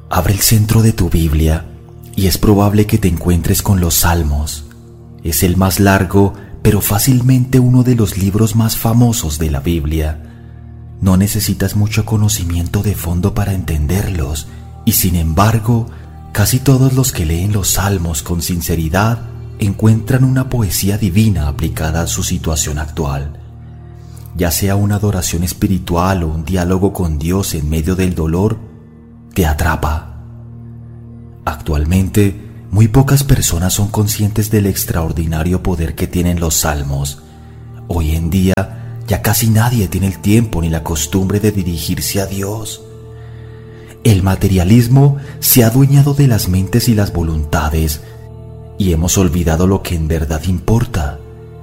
Abre el centro de tu Biblia y es probable que te encuentres con los Salmos. Es el más largo, pero fácilmente uno de los libros más famosos de la Biblia. No necesitas mucho conocimiento de fondo para entenderlos, y sin embargo, casi todos los que leen los Salmos con sinceridad encuentran una poesía divina aplicada a su situación actual. Ya sea una adoración espiritual o un diálogo con Dios en medio del dolor, te atrapa. Actualmente, muy pocas personas son conscientes del extraordinario poder que tienen los Salmos. Hoy en día, ya casi nadie tiene el tiempo ni la costumbre de dirigirse a Dios. El materialismo se ha adueñado de las mentes y las voluntades, y hemos olvidado lo que en verdad importa.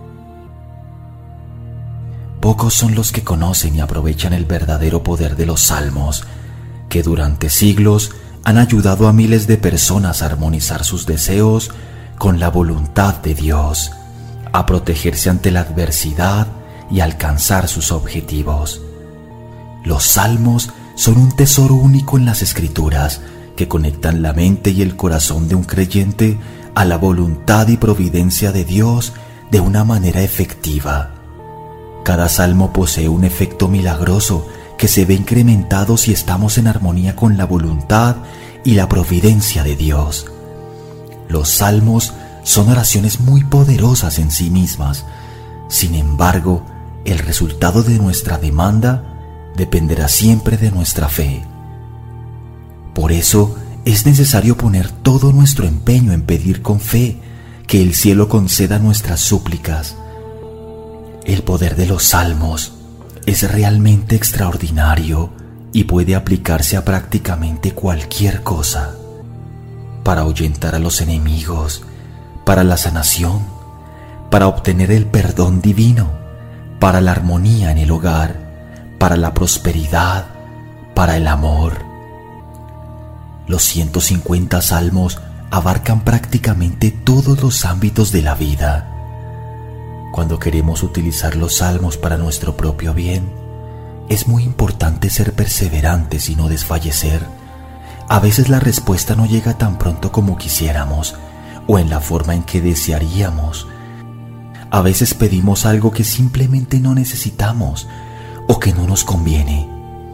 Pocos son los que conocen y aprovechan el verdadero poder de los Salmos, que durante siglos han ayudado a miles de personas a armonizar sus deseos con la voluntad de Dios, a protegerse ante la adversidad y a alcanzar sus objetivos. Los Salmos son un tesoro único en las Escrituras que conectan la mente y el corazón de un creyente a la voluntad y providencia de Dios de una manera efectiva. Cada salmo posee un efecto milagroso que se ve incrementado si estamos en armonía con la voluntad y la providencia de Dios. Los salmos son oraciones muy poderosas en sí mismas. Sin embargo, el resultado de nuestra demanda dependerá siempre de nuestra fe. Por eso es necesario poner todo nuestro empeño en pedir con fe que el cielo conceda nuestras súplicas. El poder de los salmos es realmente extraordinario y puede aplicarse a prácticamente cualquier cosa. Para ahuyentar a los enemigos, para la sanación, para obtener el perdón divino, para la armonía en el hogar, para la prosperidad, para el amor. Los 150 salmos abarcan prácticamente todos los ámbitos de la vida. Cuando queremos utilizar los salmos para nuestro propio bien, es muy importante ser perseverantes y no desfallecer. A veces la respuesta no llega tan pronto como quisiéramos o en la forma en que desearíamos. A veces pedimos algo que simplemente no necesitamos o que no nos conviene.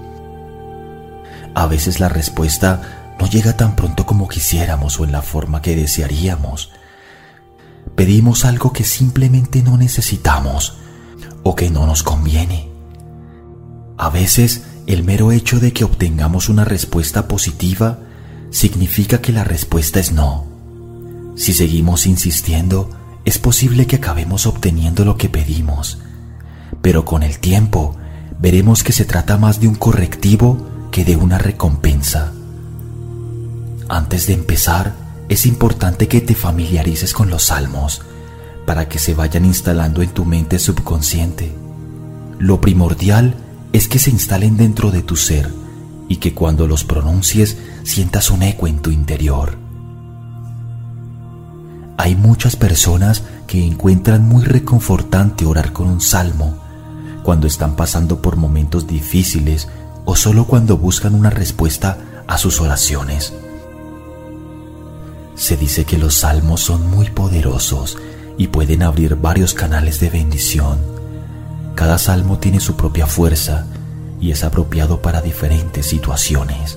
A veces la respuesta no llega tan pronto como quisiéramos o en la forma que desearíamos. Pedimos algo que simplemente no necesitamos o que no nos conviene. A veces, el mero hecho de que obtengamos una respuesta positiva significa que la respuesta es no. Si seguimos insistiendo, es posible que acabemos obteniendo lo que pedimos, pero con el tiempo veremos que se trata más de un correctivo que de una recompensa. Antes de empezar, es importante que te familiarices con los salmos para que se vayan instalando en tu mente subconsciente. Lo primordial es que se instalen dentro de tu ser y que cuando los pronuncies sientas un eco en tu interior. Hay muchas personas que encuentran muy reconfortante orar con un salmo cuando están pasando por momentos difíciles o solo cuando buscan una respuesta a sus oraciones. Se dice que los salmos son muy poderosos y pueden abrir varios canales de bendición. Cada salmo tiene su propia fuerza y es apropiado para diferentes situaciones.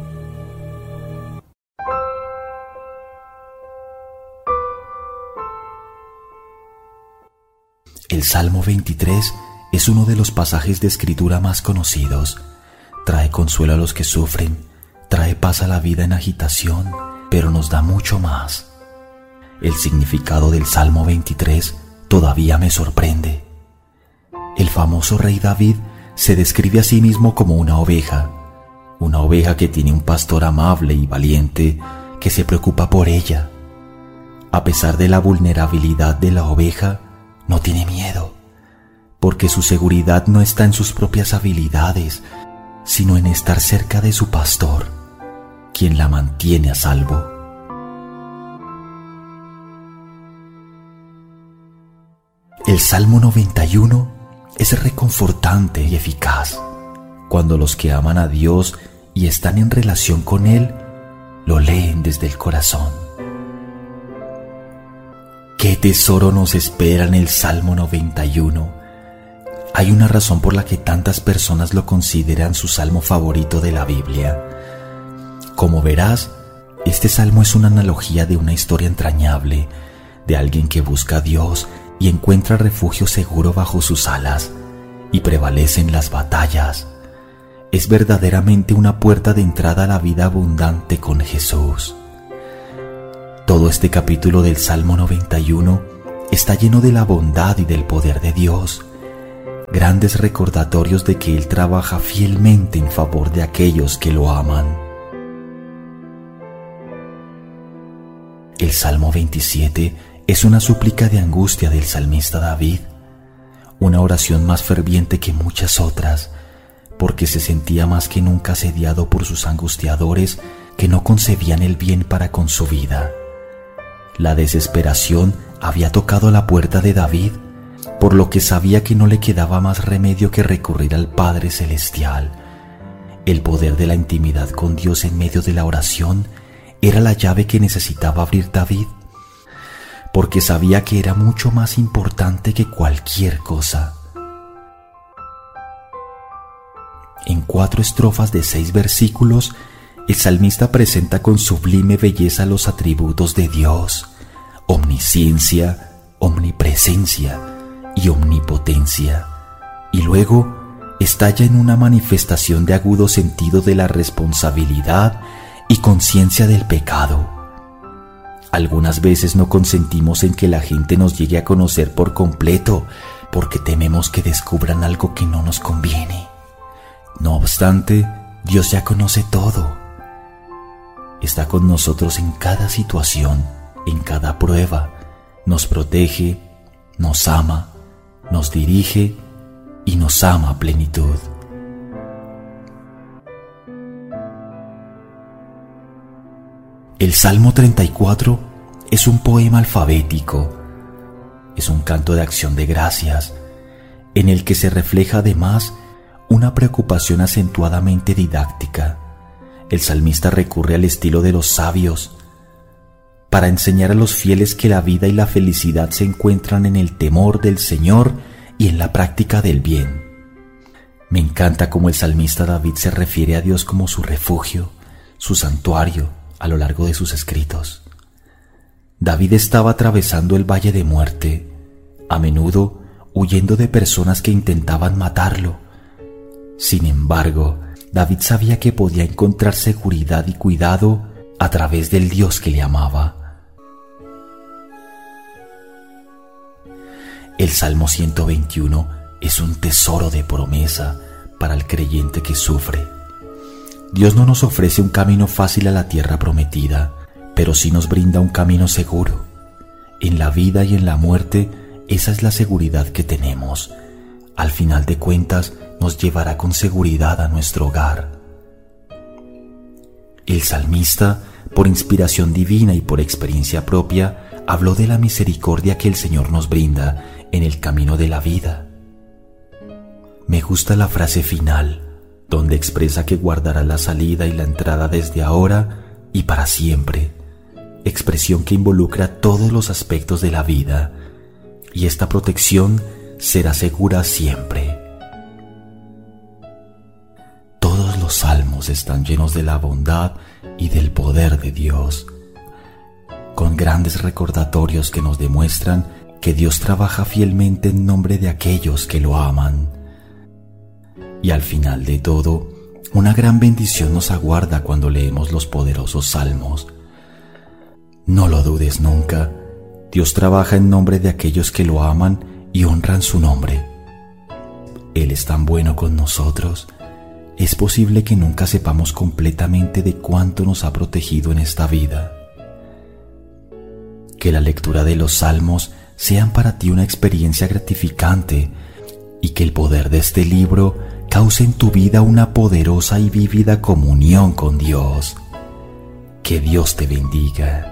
El Salmo 23 es uno de los pasajes de escritura más conocidos. Trae consuelo a los que sufren, trae paz a la vida en agitación, pero nos da mucho más. El significado del Salmo 23 todavía me sorprende. El famoso rey David se describe a sí mismo como una oveja que tiene un pastor amable y valiente que se preocupa por ella. A pesar de la vulnerabilidad de la oveja, no tiene miedo, porque su seguridad no está en sus propias habilidades, sino en estar cerca de su pastor, quien la mantiene a salvo. El Salmo 91 es reconfortante y eficaz cuando los que aman a Dios y están en relación con Él lo leen desde el corazón. ¿Qué tesoro nos espera en el Salmo 91? Hay una razón por la que tantas personas lo consideran su salmo favorito de la Biblia. Como verás, este salmo es una analogía de una historia entrañable, de alguien que busca a Dios y encuentra refugio seguro bajo sus alas y prevalece en las batallas. Es verdaderamente una puerta de entrada a la vida abundante con Jesús. Todo este capítulo del Salmo 91 está lleno de la bondad y del poder de Dios, grandes recordatorios de que Él trabaja fielmente en favor de aquellos que lo aman. El Salmo 27 es una súplica de angustia del salmista David, una oración más ferviente que muchas otras, porque se sentía más que nunca asediado por sus angustiadores que no concebían el bien para con su vida. La desesperación había tocado la puerta de David, por lo que sabía que no le quedaba más remedio que recurrir al Padre Celestial. El poder de la intimidad con Dios en medio de la oración era la llave que necesitaba abrir David, porque sabía que era mucho más importante que cualquier cosa. En 4 estrofas de 6 versículos, el salmista presenta con sublime belleza los atributos de Dios: omnisciencia, omnipresencia y omnipotencia, y luego estalla en una manifestación de agudo sentido de la responsabilidad y conciencia del pecado. Algunas veces no consentimos en que la gente nos llegue a conocer por completo porque tememos que descubran algo que no nos conviene. No obstante, Dios ya conoce todo. Está con nosotros en cada situación, en cada prueba. Nos protege, nos ama, nos dirige y nos ama a plenitud. El Salmo 34 es un poema alfabético. Es un canto de acción de gracias, en el que se refleja además una preocupación acentuadamente didáctica. El salmista recurre al estilo de los sabios para enseñar a los fieles que la vida y la felicidad se encuentran en el temor del Señor y en la práctica del bien. Me encanta cómo el salmista David se refiere a Dios como su refugio, su santuario, a lo largo de sus escritos. David estaba atravesando el valle de muerte, a menudo huyendo de personas que intentaban matarlo. Sin embargo, David sabía que podía encontrar seguridad y cuidado a través del Dios que le amaba. El Salmo 121 es un tesoro de promesa para el creyente que sufre. Dios no nos ofrece un camino fácil a la tierra prometida, pero sí nos brinda un camino seguro. En la vida y en la muerte, esa es la seguridad que tenemos. Al final de cuentas, nos llevará con seguridad a nuestro hogar. El salmista, por inspiración divina y por experiencia propia, habló de la misericordia que el Señor nos brinda en el camino de la vida. Me gusta la frase final, donde expresa que guardará la salida y la entrada desde ahora y para siempre, expresión que involucra todos los aspectos de la vida, y esta protección será segura siempre. Todos los salmos están llenos de la bondad y del poder de Dios, con grandes recordatorios que nos demuestran que Dios trabaja fielmente en nombre de aquellos que lo aman. Y al final de todo, una gran bendición nos aguarda cuando leemos los poderosos salmos. No lo dudes nunca, Dios trabaja en nombre de aquellos que lo aman y honran su nombre. Él es tan bueno con nosotros. Es posible que nunca sepamos completamente de cuánto nos ha protegido en esta vida. Que la lectura de los salmos sean para ti una experiencia gratificante y que el poder de este libro cause en tu vida una poderosa y vívida comunión con Dios. Que Dios te bendiga.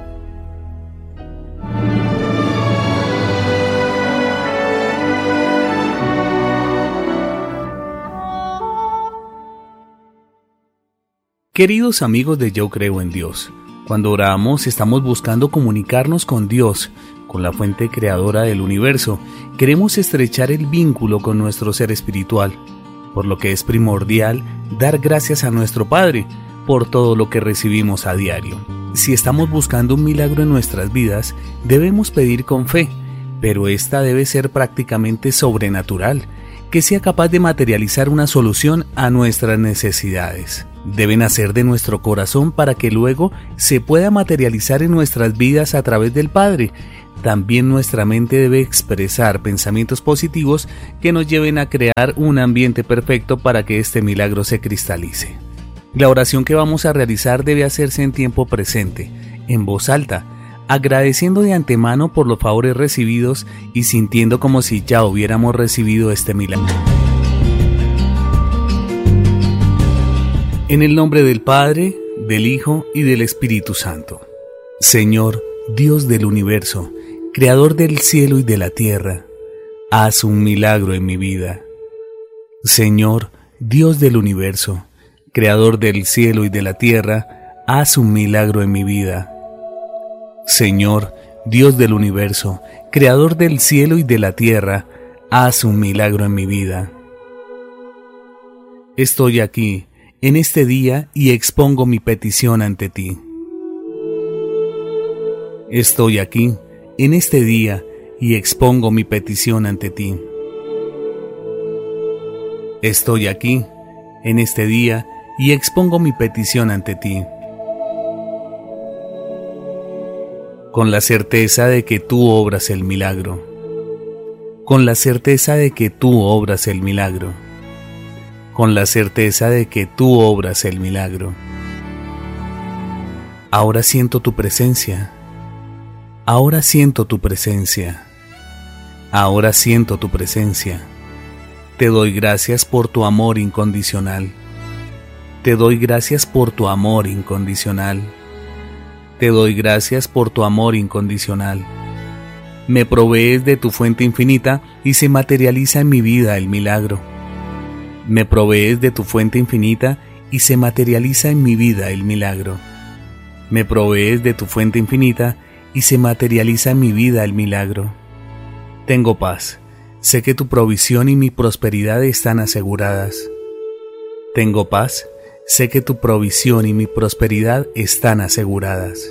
Queridos amigos de Yo Creo en Dios, Cuando oramos, estamos buscando comunicarnos con Dios, con la fuente creadora del universo. Queremos estrechar el vínculo con nuestro ser espiritual, por lo que es primordial dar gracias a nuestro Padre por todo lo que recibimos a diario. Si estamos buscando un milagro en nuestras vidas, debemos pedir con fe, pero esta debe ser prácticamente sobrenatural, que sea capaz de materializar una solución a nuestras necesidades. Debe nacer de nuestro corazón para que luego se pueda materializar en nuestras vidas a través del Padre. También nuestra mente debe expresar pensamientos positivos que nos lleven a crear un ambiente perfecto para que este milagro se cristalice. La oración que vamos a realizar debe hacerse en tiempo presente, en voz alta, agradeciendo de antemano por los favores recibidos y sintiendo como si ya hubiéramos recibido este milagro. En el nombre del Padre, del Hijo y del Espíritu Santo. Señor, Dios del universo, Creador del cielo y de la tierra, haz un milagro en mi vida. Señor, Dios del universo, Creador del cielo y de la tierra, haz un milagro en mi vida. Señor, Dios del universo, Creador del cielo y de la tierra, haz un milagro en mi vida. Estoy aquí, en este día, y expongo mi petición ante ti. Estoy aquí, en este día, y expongo mi petición ante ti. Estoy aquí, en este día, y expongo mi petición ante ti. Con la certeza de que tú obras el milagro. Con la certeza de que tú obras el milagro. Con la certeza de que tú obras el milagro. Ahora siento tu presencia. Ahora siento tu presencia. Ahora siento tu presencia. Te doy gracias por tu amor incondicional. Te doy gracias por tu amor incondicional. Te doy gracias por tu amor incondicional. Me provees de tu fuente infinita y se materializa en mi vida el milagro. Me provees de tu fuente infinita y se materializa en mi vida el milagro. Me provees de tu fuente infinita y se materializa en mi vida el milagro. Tengo paz. Sé que tu provisión y mi prosperidad están aseguradas. Tengo paz. Sé que tu provisión y mi prosperidad están aseguradas.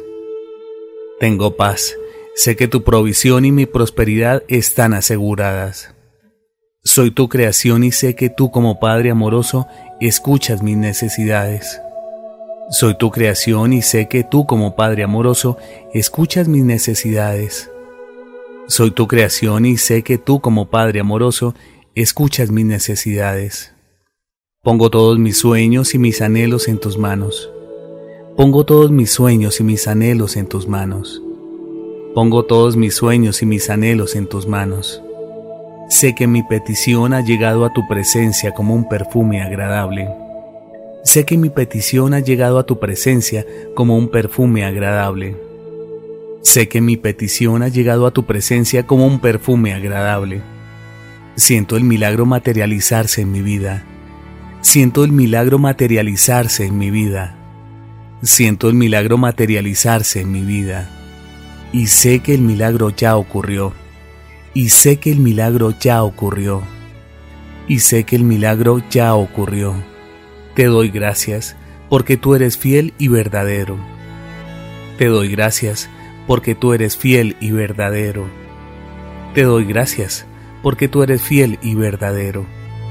Tengo paz. Sé que tu provisión y mi prosperidad están aseguradas. Soy tu creación y sé que tú, como Padre amoroso, escuchas mis necesidades. Soy tu creación y sé que tú, como Padre amoroso, escuchas mis necesidades. Soy tu creación y sé que tú, como Padre amoroso, escuchas mis necesidades. Pongo todos mis sueños y mis anhelos en tus manos. Pongo todos mis sueños y mis anhelos en tus manos. Pongo todos mis sueños y mis anhelos en tus manos. Sé que mi petición ha llegado a tu presencia como un perfume agradable. Sé que mi petición ha llegado a tu presencia como un perfume agradable. Sé que mi petición ha llegado a tu presencia como un perfume agradable. Siento el milagro materializarse en mi vida. Siento el milagro materializarse en mi vida. Siento el milagro materializarse en mi vida. Y sé que el milagro ya ocurrió. Y sé que el milagro ya ocurrió. Y sé que el milagro ya ocurrió. Te doy gracias porque tú eres fiel y verdadero. Te doy gracias porque tú eres fiel y verdadero. Te doy gracias porque tú eres fiel y verdadero.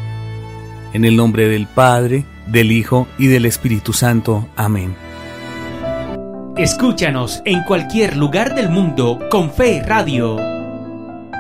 En el nombre del Padre, del Hijo y del Espíritu Santo. Amén. Escúchanos en cualquier lugar del mundo con Fe Radio.